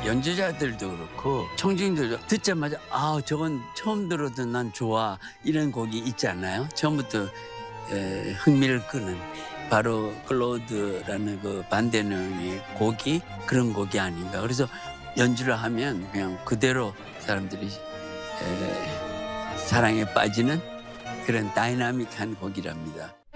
연주자들도 그렇고 청중들도 듣자마자 아 저건 처음 들어도 난 좋아 이런 곡이 있지 않아요? 처음부터 흥미를 끄는 바로 클로드라는 그 반대명의 곡이 그런 곡이 아닌가. 그래서 연주를 하면 그냥 그대로 사람들이 사랑에 빠지는 그런 다이나믹한 곡이랍니다.